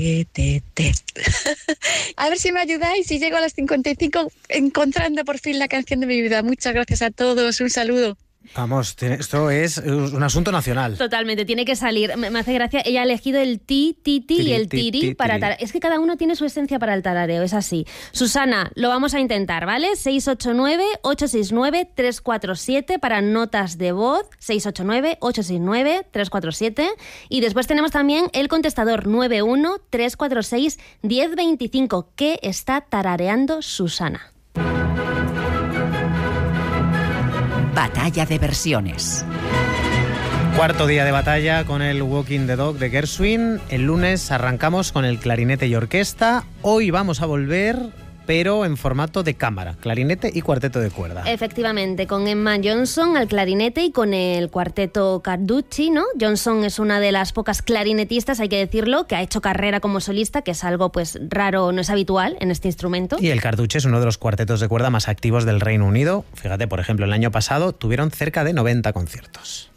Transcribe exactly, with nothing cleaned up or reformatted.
Te, te. A ver si me ayudáis y llego a las cincuenta y cinco encontrando por fin la canción de mi vida. Muchas gracias a todos, un saludo. Vamos, esto es un asunto nacional. Totalmente, tiene que salir. Me, me hace gracia, ella ha elegido el ti, ti, ti y el tiri para tararear. Es que cada uno tiene su esencia para el tarareo, es así. Susana, lo vamos a intentar, ¿vale? seis ocho nueve, ocho seis nueve, tres cuatro siete para notas de voz, seis ocho nueve, ocho seis nueve, tres cuatro siete. Y después tenemos también el contestador nueve uno, tres cuatro seis, uno cero dos cinco. ¿Qué está tarareando Susana? Batalla de versiones. Cuarto día de batalla con el Walking the Dog de Gershwin. El lunes arrancamos con el clarinete y orquesta. Hoy vamos a volver, pero en formato de cámara, clarinete y cuarteto de cuerda. Efectivamente, con Emma Johnson al clarinete y con el cuarteto Carducci, ¿no? Johnson es una de las pocas clarinetistas, hay que decirlo, que ha hecho carrera como solista, que es algo pues raro, no es habitual en este instrumento. Y el Carducci es uno de los cuartetos de cuerda más activos del Reino Unido. Fíjate, por ejemplo, el año pasado tuvieron cerca de noventa conciertos.